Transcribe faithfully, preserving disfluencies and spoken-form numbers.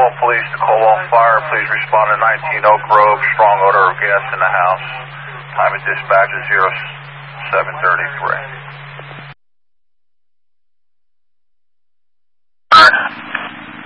Colwell Police to Colwell Fire. Please respond to nineteen Oak Grove. Strong odor of gas in the house. Time of dispatch is zero seven thirty-three.